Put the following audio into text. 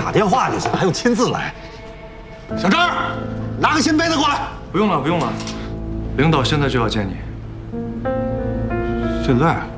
打电话就行，还用亲自来？小张，拿个新杯子过来。 不用了，不用了，领导现在就要见你。 现在？